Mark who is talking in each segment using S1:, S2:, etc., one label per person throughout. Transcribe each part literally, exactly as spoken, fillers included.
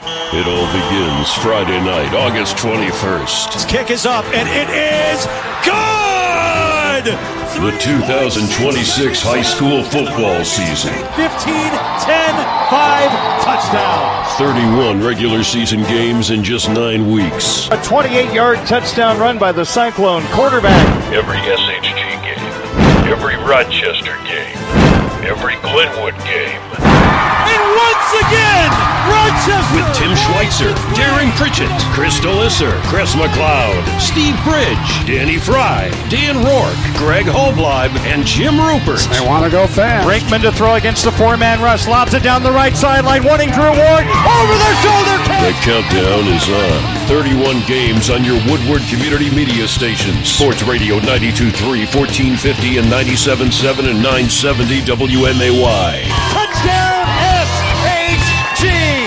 S1: It all begins Friday night, August twenty-first.
S2: His kick is up, and it is good!
S1: The two thousand twenty-six high school football season.
S2: fifteen, ten, five, touchdown.
S1: thirty-one regular season games in just nine weeks.
S3: A twenty-eight-yard touchdown run by the Cyclone quarterback.
S4: Every S H G game, every Rochester game, every Glenwood game.
S2: And once again, Rochester!
S1: With Tim Schweitzer, Darren Pritchett, Chris Delisser, Chris McLeod, Steve Bridge, Danny Fry, Dan Rourke, Greg Holbleib, and Jim Rupert.
S3: They want to go fast.
S2: Brinkman to throw against the four-man rush. Lobs it down the right sideline, wanting Drew Ward. Over their shoulder catch!
S1: The countdown is on. thirty-one games on your Woodward Community Media stations. Sports Radio ninety-two point three, fourteen fifty, and ninety-seven point seven and nine seventy W M A Y.
S2: Touchdown S H G!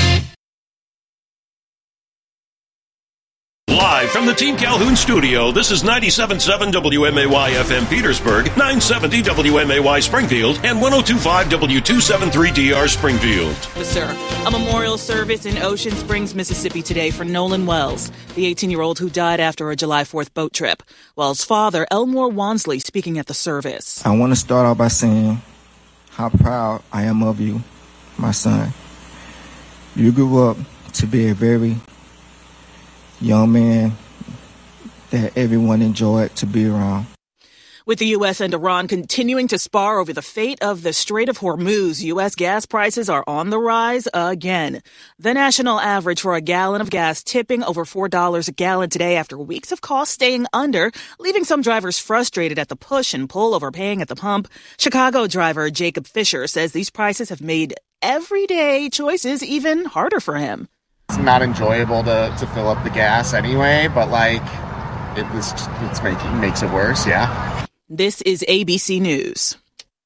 S1: Live from the Team Calhoun studio, this is ninety-seven point seven W M A Y F M Petersburg, nine seventy W M A Y Springfield, and one oh two point five W two seventy-three D R Springfield.
S5: Yes, sir. A memorial service in Ocean Springs, Mississippi today for Nolan Wells, the eighteen-year-old who died after a July fourth boat trip. Wells' father, Elmore Wansley, speaking at the service.
S6: I want to start off by saying how proud I am of you, my son. You grew up to be a very young man that everyone enjoyed to be around.
S5: With the U S and Iran continuing to spar over the fate of the Strait of Hormuz, U S gas prices are on the rise again. The national average for a gallon of gas tipping over four dollars a gallon today after weeks of costs staying under, leaving some drivers frustrated at the push and pull over paying at the pump. Chicago driver Jacob Fisher says these prices have made everyday choices even harder for him.
S7: It's not enjoyable to, to fill up the gas anyway, but like it was, it's making makes it worse, yeah.
S5: This is A B C News.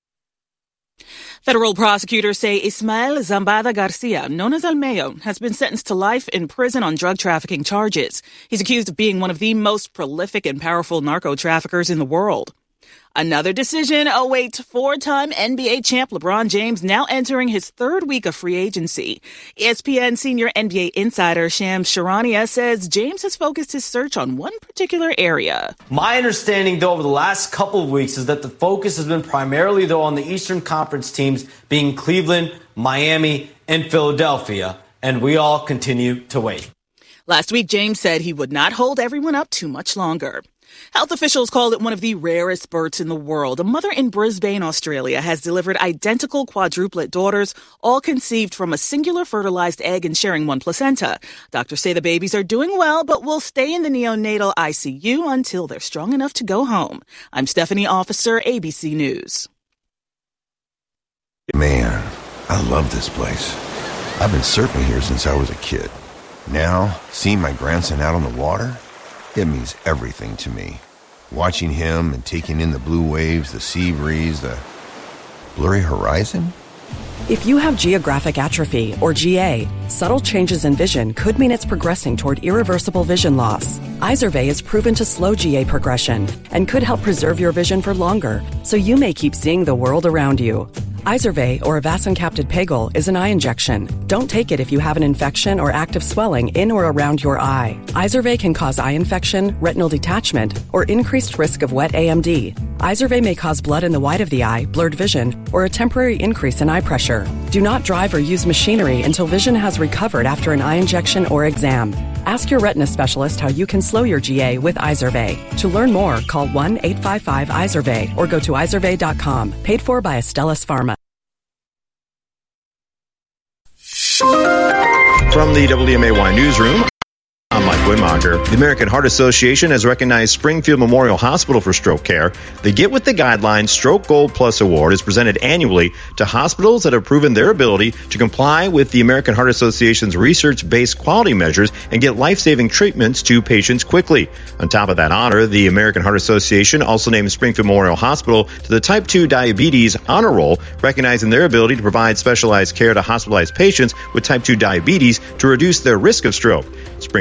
S5: Federal prosecutors say Ismael Zambada Garcia, known as El Mayo, has been sentenced to life in prison on drug trafficking charges. He's accused of being one of the most prolific and powerful narco traffickers in the world. Another decision awaits four-time N B A champ LeBron James, now entering his third week of free agency. E S P N senior N B A insider Shams Charania says James has focused his search on one particular area.
S8: My understanding, though, over the last couple of weeks is that the focus has been primarily, though, on the Eastern Conference teams being Cleveland, Miami, and Philadelphia, and we all continue to wait.
S5: Last week, James said he would not hold everyone up too much longer. Health officials called it one of the rarest births in the world. A mother in Brisbane, Australia, has delivered identical quadruplet daughters, all conceived from a singular fertilized egg and sharing one placenta. Doctors say the babies are doing well, but will stay in the neonatal I C U until they're strong enough to go home. I'm Stephanie Officer, A B C News.
S9: Man, I love this place. I've been surfing here since I was a kid. Now, seeing my grandson out on the water, it means everything to me. Watching him and taking in the blue waves, the sea breeze, the blurry horizon.
S10: If you have geographic atrophy, or G A, subtle changes in vision could mean it's progressing toward irreversible vision loss. Izervay is proven to slow G A progression and could help preserve your vision for longer, so you may keep seeing the world around you. Izervay, or avacincaptad pegol, is an eye injection. Don't take it if you have an infection or active swelling in or around your eye. Izervay can cause eye infection, retinal detachment, or increased risk of wet A M D. Izervay may cause blood in the white of the eye, blurred vision, or a temporary increase in eye pressure. Do not drive or use machinery until vision has recovered after an eye injection or exam. Ask your retina specialist how you can slow your G A with Izervay. To learn more, call one eight five five Izervay or go to izervay dot com. Paid for by Astellas Pharma.
S11: From the W M A Y Newsroom, I'm Mike Wimmacher. The American Heart Association has recognized Springfield Memorial Hospital for stroke care. The Get With the Guidelines Stroke Gold Plus Award is presented annually to hospitals that have proven their ability to comply with the American Heart Association's research-based quality measures and get life-saving treatments to patients quickly. On top of that honor, the American Heart Association also named Springfield Memorial Hospital to the Type two Diabetes Honor Roll, recognizing their ability to provide specialized care to hospitalized patients with Type two diabetes to reduce their risk of stroke. Springfield Memorial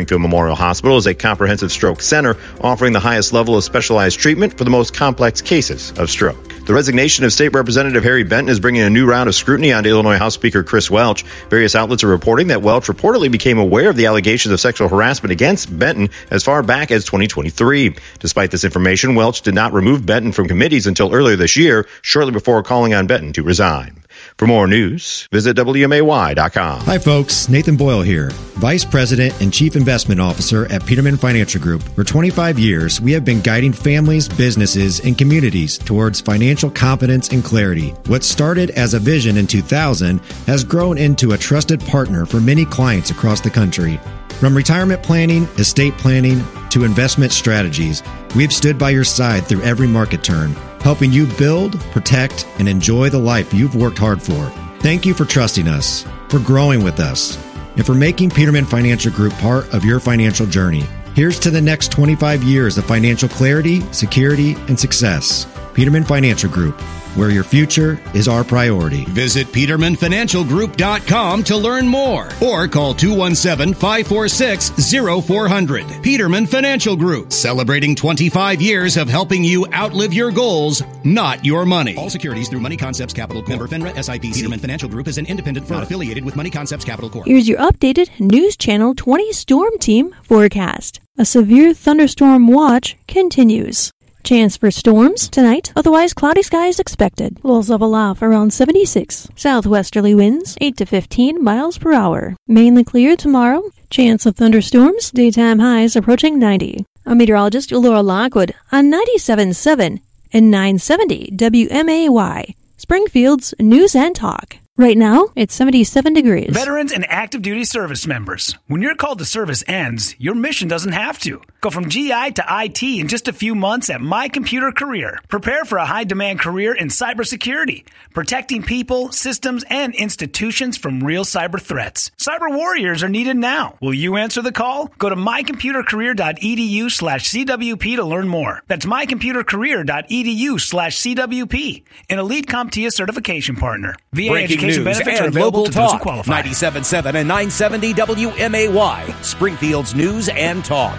S11: Memorial Hospital is a comprehensive stroke center offering the highest level of specialized treatment for the most complex cases of stroke. The resignation of State Representative Harry Benton is bringing a new round of scrutiny onto Illinois House Speaker Chris Welch. Various outlets are reporting that Welch reportedly became aware of the allegations of sexual harassment against Benton as far back as twenty twenty-three. Despite this information, Welch did not remove Benton from committees until earlier this year, shortly before calling on Benton to resign. For more news, visit W M A Y dot com.
S12: Hi, folks. Nathan Boyle here, Vice President and Chief Investment Officer at Peterman Financial Group. For twenty-five years, we have been guiding families, businesses, and communities towards financial confidence and clarity. What started as a vision in two thousand has grown into a trusted partner for many clients across the country. From retirement planning, estate planning, to investment strategies, we've stood by your side through every market turn, helping you build, protect, and enjoy the life you've worked hard for. Thank you for trusting us, for growing with us, and for making Peterman Financial Group part of your financial journey. Here's to the next twenty-five years of financial clarity, security, and success. Peterman Financial Group, where your future is our priority.
S13: Visit Peterman Financial Group dot com to learn more or call two one seven, five four six, zero four zero zero. Peterman Financial Group, celebrating twenty-five years of helping you outlive your goals, not your money. All securities through Money Concepts Capital Corp. Member FINRA S I P C. Peterman Financial Group is an independent firm not affiliated with Money Concepts Capital Corp.
S14: Here's your updated News Channel twenty Storm Team forecast. A severe thunderstorm watch continues. Chance for storms tonight, otherwise cloudy skies expected. Lows level off around seventy-six. Southwesterly winds eight to fifteen miles per hour. Mainly clear tomorrow. Chance of thunderstorms, daytime highs approaching ninety. I'm meteorologist Laura Lockwood on ninety-seven point seven and nine seventy W M A Y, Springfield's News and Talk. Right now, it's seventy-seven degrees.
S15: Veterans and active duty service members, when your call to service ends, your mission doesn't have to. Go from G I to I T in just a few months at My Computer Career. Prepare for a high-demand career in cybersecurity, protecting people, systems, and institutions from real cyber threats. Cyber warriors are needed now. Will you answer the call? Go to mycomputercareer.edu slash CWP to learn more. That's mycomputercareer.edu slash CWP, an elite CompTIA certification partner. V A
S16: Breaking
S15: education
S16: news
S15: benefits are
S16: and
S15: available
S16: local
S15: to those who
S16: talk.
S15: qualify.
S16: ninety-seven point seven and nine seventy W M A Y, Springfield's News and Talk.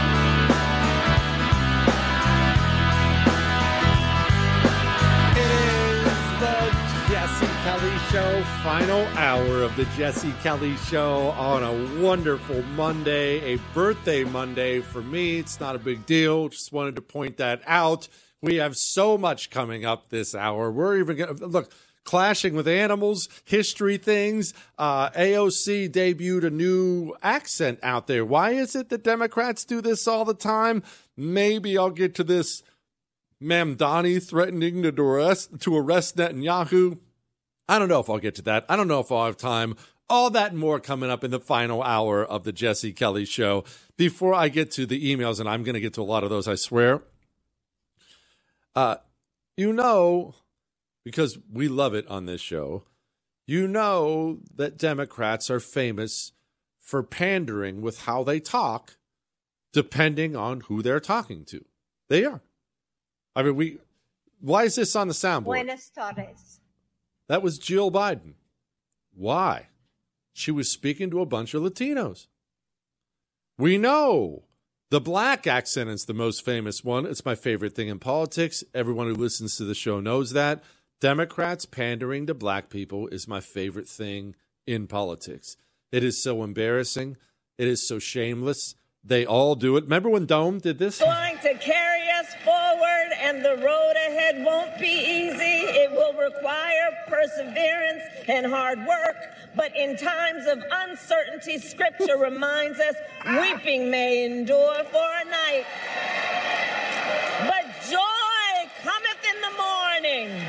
S17: Show, final hour of the Jesse Kelly Show on a wonderful Monday, a birthday Monday for me. It's not a big deal. Just wanted to point that out. We have so much coming up this hour. We're even going to look. Clashing with Animals, history things. Uh, A O C debuted a new accent out there. Why is it that Democrats do this all the time? Maybe I'll get to this. Mamdani threatening to arrest, to arrest Netanyahu. I don't know if I'll get to that. I don't know if I'll have time. All that and more coming up in the final hour of the Jesse Kelly Show. Before I get to the emails, and I'm going to get to a lot of those, I swear. Uh, you know... because we love it on this show, you know that Democrats are famous for pandering with how they talk, depending on who they're talking to. They are. I mean, we. Why is this on the soundboard?
S18: Buenas tardes.
S17: That was Jill Biden. Why? She was speaking to a bunch of Latinos. We know the black accent is the most famous one. It's my favorite thing in politics. Everyone who listens to the show knows that. Democrats pandering to black people is my favorite thing in politics. It is so embarrassing. It is so shameless. They all do it. Remember when Dome did this?
S18: Going to carry us forward, and the road ahead won't be easy. It will require perseverance and hard work. But in times of uncertainty, Scripture reminds us, weeping may endure for a night, but joy cometh in the morning.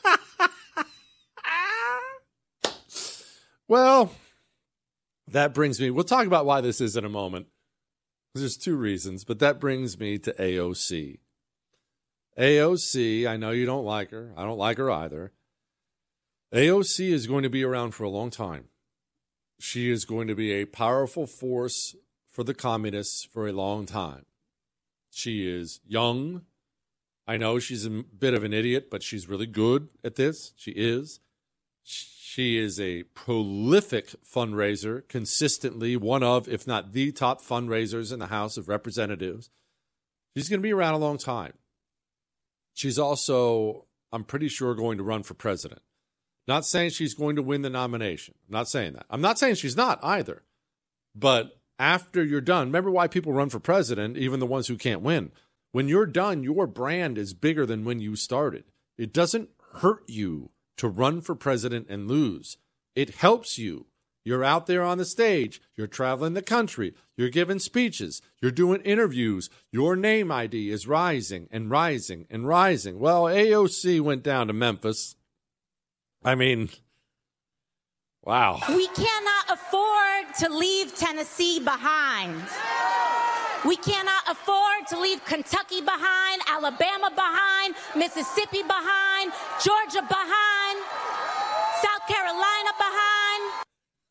S17: Well, that brings me, we'll talk about why this is in a moment. There's two reasons, but that brings me to A O C. A O C, I know you don't like her. I don't like her either. A O C is going to be around for a long time. She is going to be a powerful force for the communists for a long time. She is young. I know she's a bit of an idiot, but she's really good at this. She is. She is a prolific fundraiser, consistently one of, if not the top fundraisers in the House of Representatives. She's going to be around a long time. She's also, I'm pretty sure, going to run for president. Not saying she's going to win the nomination. I'm not saying that. I'm not saying she's not either. But after you're done, remember why people run for president, even the ones who can't win. When you're done, your brand is bigger than when you started. It doesn't hurt you to run for president and lose. It helps you. You're out there on the stage. You're traveling the country. You're giving speeches. You're doing interviews. Your name I D is rising and rising and rising. Well, A O C went down to Memphis. I mean, wow.
S19: We cannot afford to leave Tennessee behind. We cannot afford to leave Kentucky behind, Alabama behind, Mississippi behind, Georgia behind, South Carolina behind.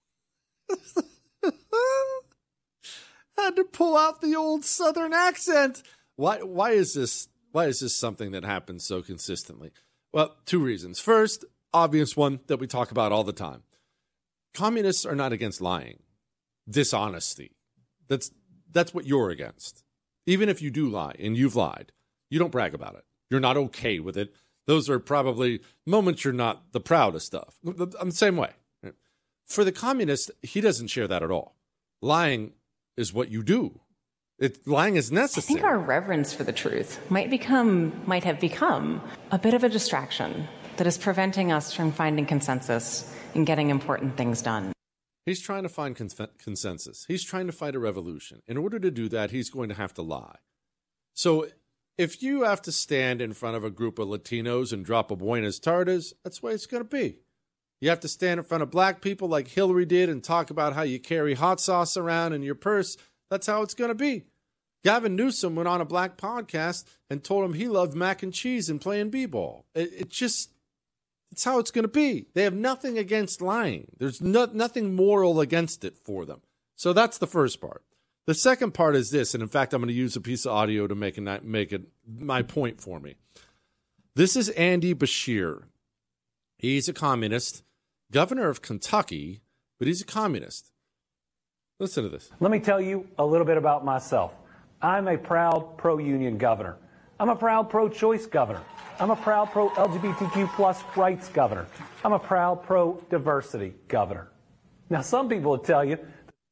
S17: Had to pull out the old Southern accent. Why, why is this, why is this something that happens so consistently? Well, two reasons. First, obvious one that we talk about all the time. Communists are not against lying, dishonesty. That's That's what you're against. Even if you do lie, and you've lied, you don't brag about it. You're not okay with it. Those are probably moments you're not the proudest of. I'm the same way. For the communist, he doesn't share that at all. Lying is what you do. It, lying is necessary.
S20: I think our reverence for the truth might become, might have become a bit of a distraction that is preventing us from finding consensus and getting important things done.
S17: He's trying to find cons- consensus. He's trying to fight a revolution. In order to do that, he's going to have to lie. So if you have to stand in front of a group of Latinos and drop a Buenas Tardes, that's the way it's going to be. You have to stand in front of black people like Hillary did and talk about how you carry hot sauce around in your purse. That's how it's going to be. Gavin Newsom went on a black podcast and told him he loved mac and cheese and playing b-ball. It, it just... It's how it's going to be. They have nothing against lying. There's no, nothing moral against it for them. So that's the first part. The second part is this, and in fact, I'm going to use a piece of audio to make it, make it my point for me. This is Andy Beshear. He's a communist, governor of Kentucky, but he's a communist. Listen to this.
S21: Let me tell you a little bit about myself. I'm a proud pro-union governor. I'm a proud pro-choice governor. I'm a proud pro-L G B T Q plus rights governor. I'm a proud pro-diversity governor. Now, some people will tell you.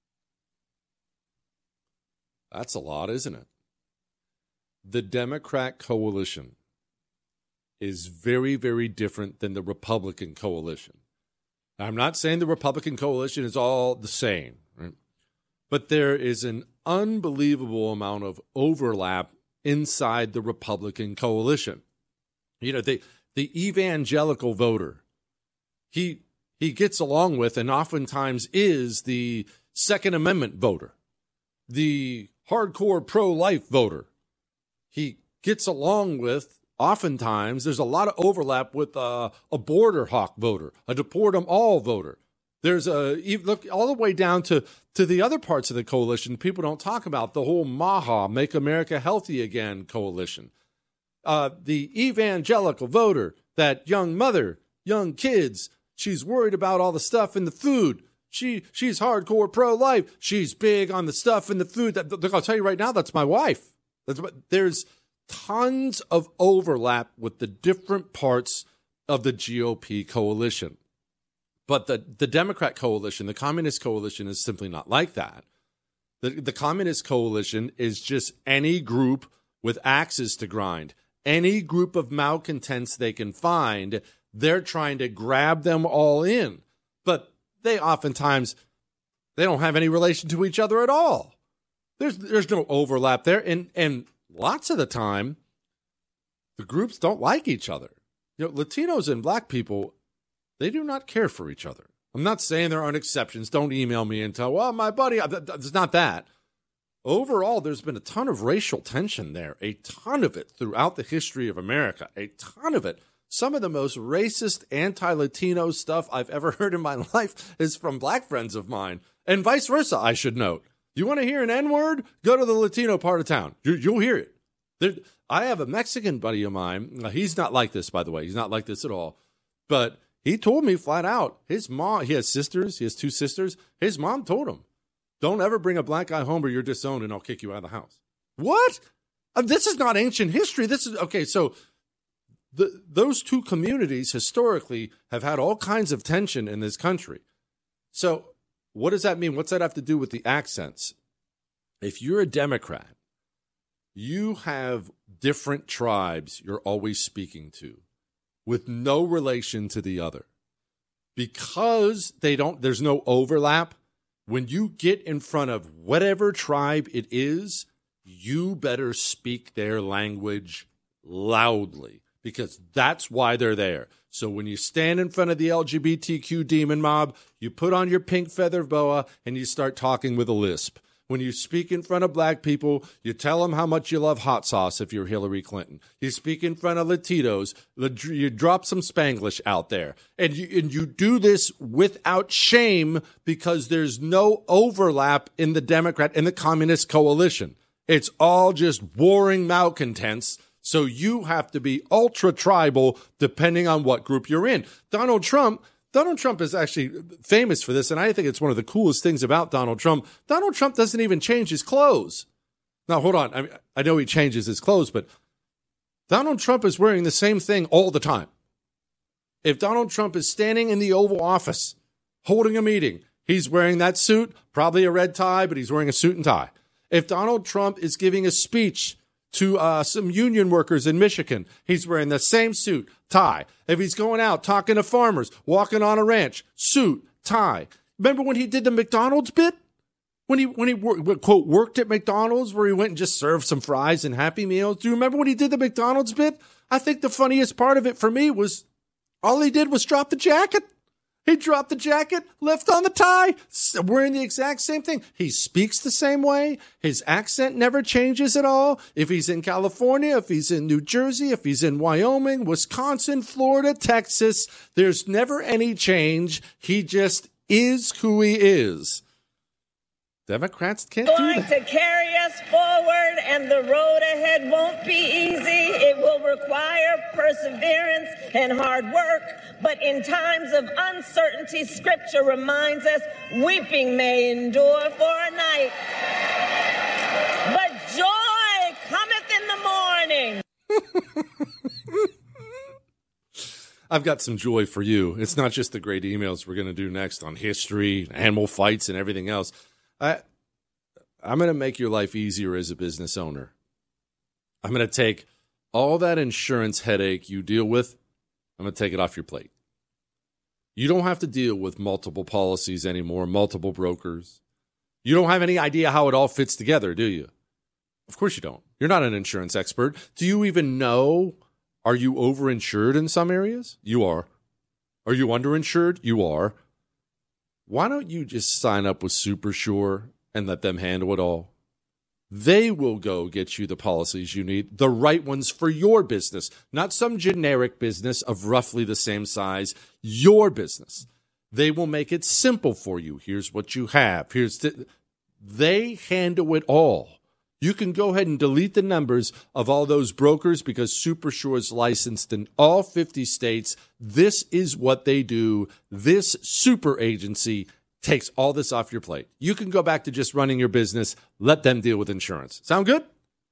S17: That's a lot, isn't it? The Democrat coalition is very, very different than the Republican coalition. I'm not saying the Republican coalition is all the same, right? But there is an unbelievable amount of overlap inside the Republican coalition. You know, the the evangelical voter, he he gets along with and oftentimes is the Second Amendment voter, the hardcore pro-life voter. He gets along with, oftentimes, there's a lot of overlap with uh, a border hawk voter, a deport them all voter. There's a, look all the way down to, to the other parts of the coalition people don't talk about, the whole MAHA, Make America Healthy Again coalition. Uh, the evangelical voter, that young mother, young kids, she's worried about all the stuff in the food. She She's hardcore pro-life. She's big on the stuff in the food. That, look, I'll tell you right now, that's my wife. That's what, there's tons of overlap with the different parts of the G O P coalition. But the, the Democrat coalition, the Communist coalition is simply not like that. The, the Communist coalition is just any group with axes to grind. Any group of malcontents they can find, they're trying to grab them all in. But they oftentimes, they don't have any relation to each other at all. There's there's no overlap there. And, and lots of the time, the groups don't like each other. You know, Latinos and black people, they do not care for each other. I'm not saying there aren't exceptions. Don't email me and tell, well, my buddy, it's not that. Overall, there's been a ton of racial tension there, a ton of it throughout the history of America, a ton of it. Some of the most racist, anti-Latino stuff I've ever heard in my life is from black friends of mine, and vice versa, I should note. You want to hear an N-word? Go to the Latino part of town. You, you'll hear it. There, I have a Mexican buddy of mine. He's not like this, by the way. He's not like this at all. But He told me flat out, his mom, he has sisters, he has two sisters. His mom told him, don't ever bring a black guy home or you're disowned and I'll kick you out of the house. What? Uh, this is not ancient history. This is, okay, so the, those two communities historically have had all kinds of tension in this country. So what does that mean? What's that have to do with the accents? If you're a Democrat, you have different tribes you're always speaking to with no relation to the other. Because they don't, there's no overlap, when you get in front of whatever tribe it is, you better speak their language loudly because that's why they're there. So when you stand in front of the L G B T Q demon mob, you put on your pink feather boa and you start talking with a lisp. When you speak in front of black people, you tell them how much you love hot sauce if you're Hillary Clinton. You speak in front of Latinos, you drop some Spanglish out there. And you, and you do this without shame because there's no overlap in the Democrat and the Communist coalition. It's all just warring malcontents. So you have to be ultra tribal depending on what group you're in. Donald Trump Donald Trump is actually famous for this, and I think it's one of the coolest things about Donald Trump. Donald Trump doesn't even change his clothes. Now, hold on. I mean, I know he changes his clothes, but Donald Trump is wearing the same thing all the time. If Donald Trump is standing in the Oval Office holding a meeting, he's wearing that suit, probably a red tie, but he's wearing a suit and tie. If Donald Trump is giving a speech to uh, some union workers in Michigan, he's wearing the same suit, tie. If he's going out talking to farmers, walking on a ranch, suit, tie. Remember when he did the McDonald's bit? When he, when he wor- quote, worked at McDonald's where he went and just served some fries and Happy Meals? Do you remember when he did the McDonald's bit? I think the funniest part of it for me was all he did was drop the jacket. He dropped the jacket, left on the tie, wearing the exact same thing. He speaks the same way. His accent never changes at all. If he's in California, if he's in New Jersey, if he's in Wyoming, Wisconsin, Florida, Texas, there's never any change. He just is who he is. Democrats can't do that.
S18: Going to carry us forward, and the road ahead won't be easy. It will require perseverance and hard work. But in times of uncertainty, Scripture reminds us, weeping may endure for a night, but joy cometh in the morning.
S17: I've got some joy for you. It's not just the great emails we're going to do next on history, animal fights, and everything else. I, I'm going to make your life easier as a business owner. I'm going to take all that insurance headache you deal with, I'm going to take it off your plate. You don't have to deal with multiple policies anymore, multiple brokers. You don't have any idea how it all fits together, do you? Of course you don't. You're not an insurance expert. Do you even know, are you overinsured in some areas? You are. Are you underinsured? You are. Why don't you just sign up with SuperSure and let them handle it all? They will go get you the policies you need, the right ones for your business, not some generic business of roughly the same size, your business. They will make it simple for you. Here's what you have. Here's the, they handle it all. You can go ahead and delete the numbers of all those brokers because SuperSure is licensed in all fifty states. This is what they do. This super agency takes all this off your plate. You can go back to just running your business. Let them deal with insurance. Sound good?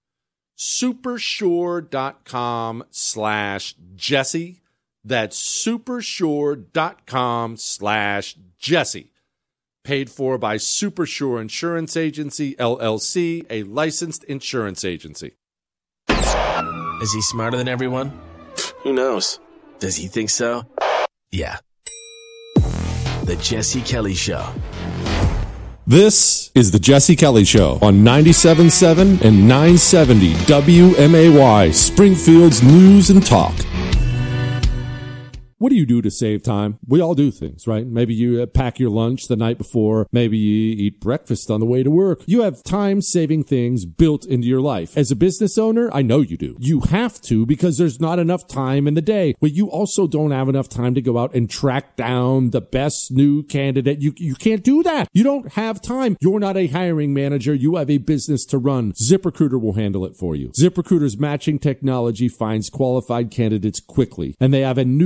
S17: Supersure.com slash Jesse. That's supersure.com slash Jesse. Paid for by SuperSure Insurance Agency, L L C, a licensed insurance agency.
S4: Is he smarter than everyone? Who knows? Does he think so? Yeah. The Jesse Kelly Show.
S17: This is the Jesse Kelly Show on ninety-seven point seven and nine seventy W M A Y, Springfield's News and Talk. What do you do to save time? We all do things, right? Maybe you pack your lunch the night before. Maybe you eat breakfast on the way to work. You have time-saving things built into your life. As a business owner, I know you do. You have to because there's not enough time in the day. But you also don't have enough time to go out and track down the best new candidate. You, you can't do that. You don't have time. You're not a hiring manager. You have a business to run. ZipRecruiter will handle it for you. ZipRecruiter's matching technology finds qualified candidates quickly. And they have a new feature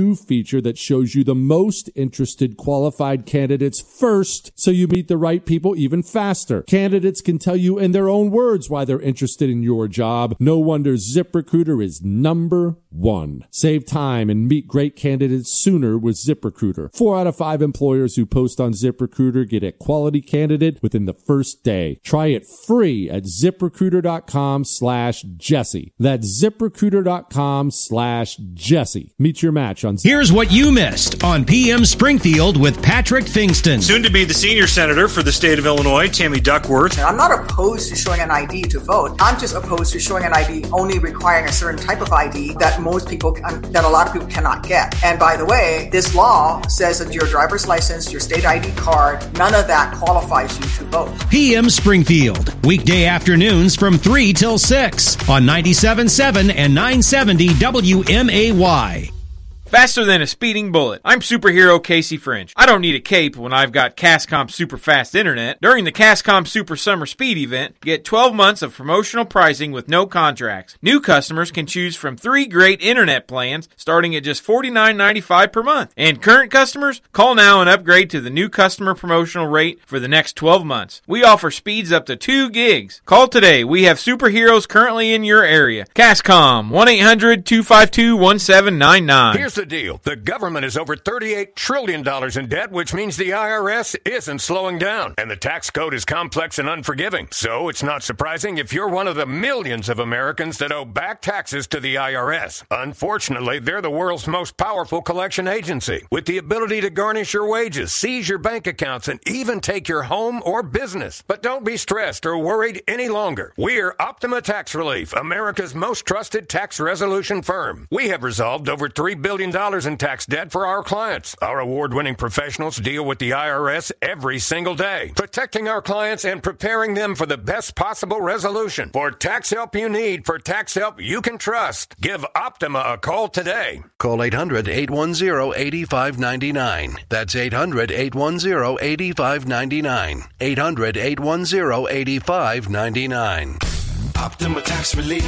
S17: feature that shows you the most interested qualified candidates first so you meet the right people even faster. Candidates can tell you in their own words why they're interested in your job. No wonder ZipRecruiter is number one. Save time and meet great candidates sooner with ZipRecruiter. Four out of five employers who post on ZipRecruiter get a quality candidate within the first day. Try it free at ZipRecruiter.com slash Jesse. That's ZipRecruiter.com slash Jesse. Meet your match on Zip.
S13: Here's what you missed on P M Springfield with Patrick Fingston.
S3: Soon to be the senior senator for the state of Illinois, Tammy Duckworth.
S22: I'm not opposed to showing an I D to vote. I'm just opposed to showing an I D only requiring a certain type of I D that most people, that a lot of people cannot get. And by the way, this law says that your driver's license, your state I D card, none of that qualifies you to vote.
S13: P M Springfield, weekday afternoons from three till six on ninety-seven point seven and nine seventy W M A Y.
S23: Faster than a speeding bullet. I'm superhero Casey French. I don't need a cape when I've got Cascom Super Fast Internet. During the Cascom Super Summer Speed event, get twelve months of promotional pricing with no contracts. New customers can choose from three great internet plans starting at just forty-nine ninety-five per month. And current customers, call now and upgrade to the new customer promotional rate for the next twelve months. We offer speeds up to two gigs. Call today. We have superheroes currently in your area. Cascom, one eight hundred two five two one seven nine nine.
S24: Here's the deal. The government is over thirty-eight trillion dollars in debt, which means the I R S isn't slowing down. And the tax code is complex and unforgiving. So it's not surprising if you're one of the millions of Americans that owe back taxes to the I R S. Unfortunately, they're the world's most powerful collection agency, with the ability to garnish your wages, seize your bank accounts, and even take your home or business. But don't be stressed or worried any longer. We're Optima Tax Relief, America's most trusted tax resolution firm. We have resolved over three billion dollars in tax debt for our clients. Our award-winning professionals deal with the I R S every single day, protecting our clients and preparing them for the best possible resolution. For tax help you need, for tax help you can trust, give Optima a call today.
S25: Call eight hundred eight one zero eight five nine nine. That's eight hundred eight one zero eight five nine nine. eight hundred eight one zero eight five nine nine.
S26: Optima Tax Relief.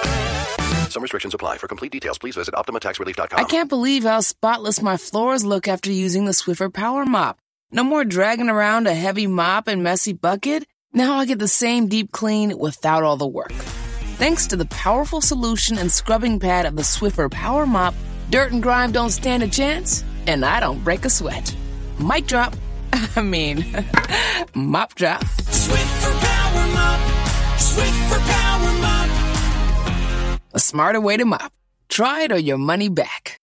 S25: Some restrictions apply. For complete details, please visit Optima Tax Relief dot com.
S27: I can't believe how spotless my floors look after using the Swiffer Power Mop. No more dragging around a heavy mop and messy bucket. Now I get the same deep clean without all the work. Thanks to the powerful solution and scrubbing pad of the Swiffer Power Mop, dirt and grime don't stand a chance, and I don't break a sweat. Mic drop. I mean, mop drop.
S26: Swiffer Power Mop. Swiffer Power Mop.
S27: A smarter way to mop. Try it or your money back.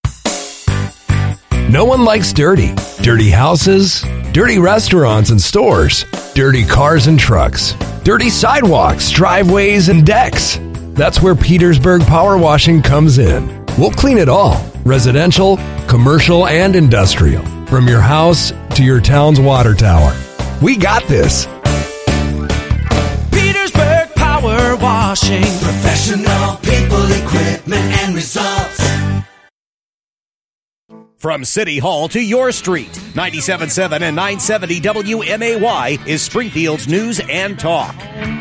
S28: No one likes dirty. Dirty houses, dirty restaurants and stores, dirty cars and trucks, dirty sidewalks, driveways, and decks. That's where Petersburg Power Washing comes in. We'll clean it all. Residential, commercial, and industrial. From your house to your town's water tower. We got this.
S26: Petersburg Power Washing. Professional people, equipment, and results.
S16: From City Hall to your street, ninety-seven point seven and nine seventy W M A Y is Springfield's news and talk.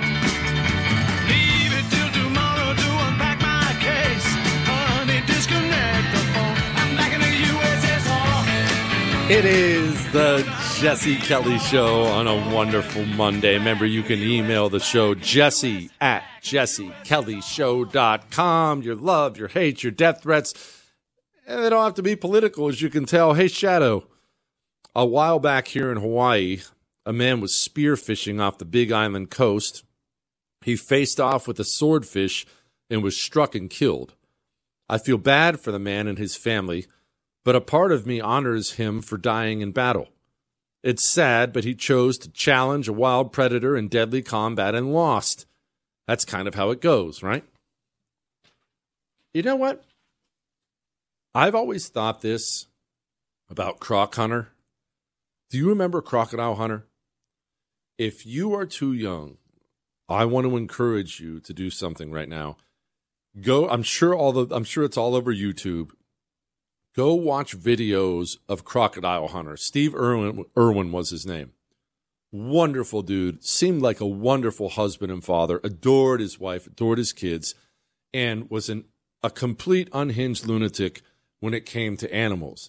S17: It is the Jesse Kelly Show on a wonderful Monday. Remember, you can email the show, Jesse at jesse kelly show dot com. Your love, your hate, your death threats. And they don't have to be political, as you can tell. Hey, Shadow, a while back here in Hawaii, a man was spearfishing off the Big Island coast. He faced off with a swordfish and was struck and killed. I feel bad for the man and his family, but a part of me honors him for dying in battle. It's sad, but he chose to challenge a wild predator in deadly combat and lost. That's kind of how it goes, right? You know what? I've always thought this about Croc Hunter. Do you remember Crocodile Hunter? If you are too young, I want to encourage you to do something right now. Go, I'm sure all the I'm sure it's all over YouTube. Go watch videos of Crocodile Hunter. Steve Irwin, Irwin was his name. Wonderful dude. Seemed like a wonderful husband and father. Adored his wife, adored his kids, and was an, a complete unhinged lunatic when it came to animals.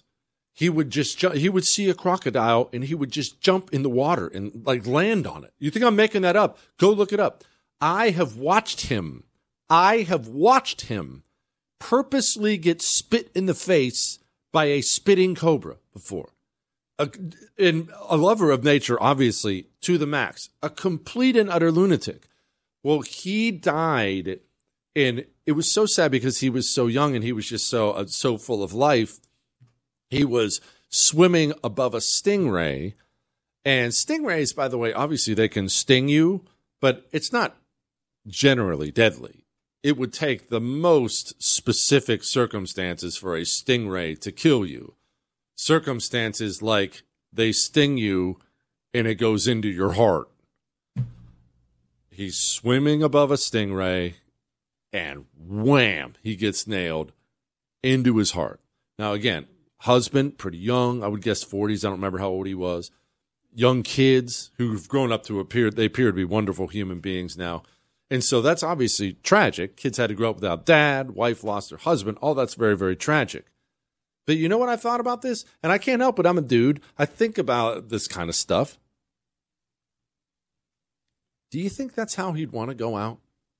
S17: he would just ju- he would see a crocodile and he would just jump in the water and like land on it. You think I'm making that up? Go look it up. I have watched him. I have watched him purposely get spit in the face by a spitting cobra before. A, and a lover of nature, obviously, to the max. A complete and utter lunatic. Well, he died, and it was so sad because he was so young and he was just so uh, so full of life. He was swimming above a stingray, and stingrays, by the way, obviously they can sting you, but it's not generally deadly. It would take the most specific circumstances for a stingray to kill you. Circumstances like they sting you and it goes into your heart. He's swimming above a stingray and wham, he gets nailed into his heart. Now, again, husband, pretty young, I would guess forties. I don't remember how old he was. Young kids who've grown up to appear, they appear to be wonderful human beings now. And so that's obviously tragic. Kids had to grow up without dad, wife lost her husband. All that's very, very tragic. But you know what I thought about this? And I can't help it. I'm a dude. I think about this kind of stuff. Do you think that's how he'd want to go out?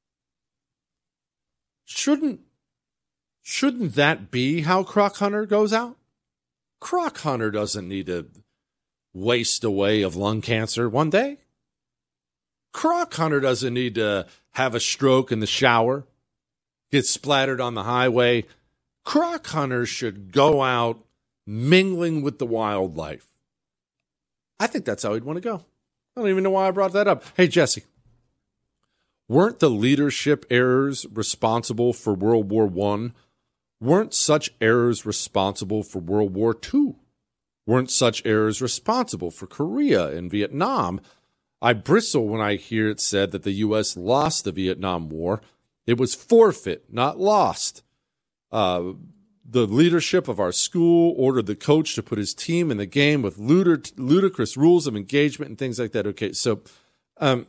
S17: Shouldn't, shouldn't that be how Croc Hunter goes out? Croc Hunter doesn't need to waste away of lung cancer one day. Croc Hunter doesn't need to have a stroke in the shower, get splattered on the highway. Croc Hunter should go out mingling with the wildlife. I think that's how he'd want to go. I don't even know why I brought that up. Hey, Jesse, weren't the leadership errors responsible for World War One? Weren't such errors responsible for World War Two? Weren't such errors responsible for Korea and Vietnam? I bristle when I hear it said that the U S lost the Vietnam War. It was forfeit, not lost. Uh, the leadership of our school ordered the coach to put his team in the game with ludic- ludicrous rules of engagement and things like that. Okay, so um,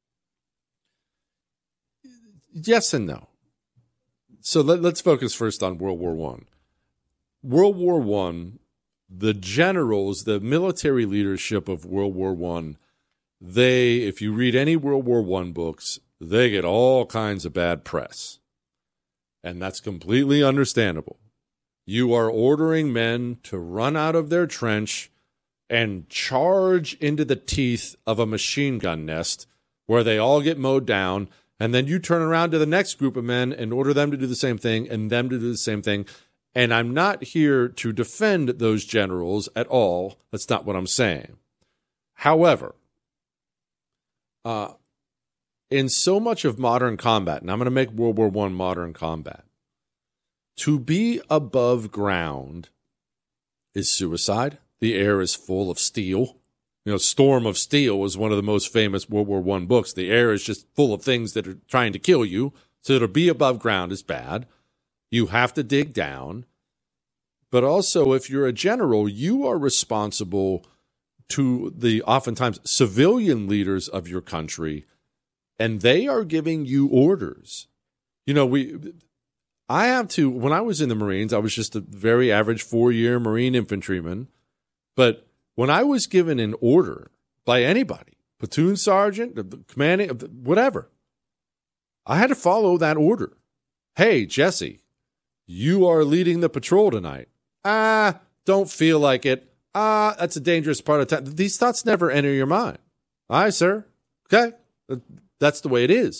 S17: yes and no. So let, let's focus first on World War One. World War One, the generals, the military leadership of World War One, they, if you read any World War One books, they get all kinds of bad press. And that's completely understandable. You are ordering men to run out of their trench and charge into the teeth of a machine gun nest where they all get mowed down, and then you turn around to the next group of men and order them to do the same thing and them to do the same thing. And I'm not here to defend those generals at all. That's not what I'm saying. However, uh, in so much of modern combat, and I'm going to make World War One modern combat, to be above ground is suicide. The air is full of steel. You know, Storm of Steel was one of the most famous World War One books. The air is just full of things that are trying to kill you. So to be above ground is bad. You have to dig down. But also, if you're a general, you are responsible to the oftentimes civilian leaders of your country, and they are giving you orders. You know, we, I have to, when I was in the Marines, I was just a very average four-year Marine infantryman. But when I was given an order by anybody, platoon sergeant, commanding, whatever, I had to follow that order. Hey, Jesse, you are leading the patrol tonight. Ah, don't feel like it. Ah, that's a dangerous part of time. These thoughts never enter your mind. Aye, sir. Okay. That's the way it is.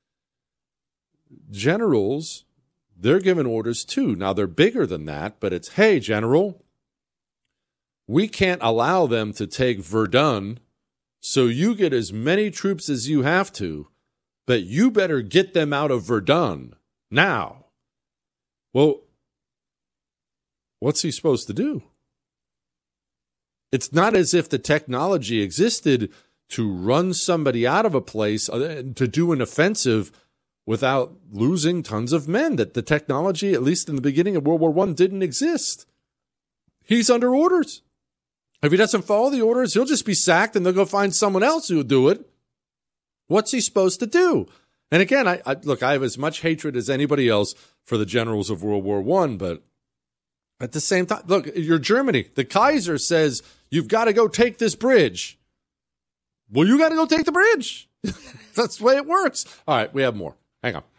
S17: Generals, they're given orders too. Now, they're bigger than that, but it's, hey, General, we can't allow them to take Verdun, so you get as many troops as you have to, but you better get them out of Verdun now. Well, what's he supposed to do? It's not as if the technology existed to run somebody out of a place, to do an offensive without losing tons of men. That the technology, at least in the beginning of World War One, didn't exist. He's under orders. If he doesn't follow the orders, he'll just be sacked and they'll go find someone else who will do it. What's he supposed to do? And again, I, I look, I have as much hatred as anybody else for the generals of World War One, but At the same time, look, you're Germany. The Kaiser says, you've got to go take this bridge. Well, you got to go take the bridge. That's the way it works. All right, we have more. Hang on.